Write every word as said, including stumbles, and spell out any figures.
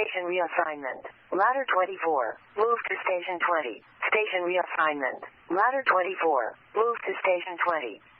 Station reassignment. Ladder twenty-four. Move to Station twenty. Station reassignment. Ladder twenty-four. Move to Station twenty.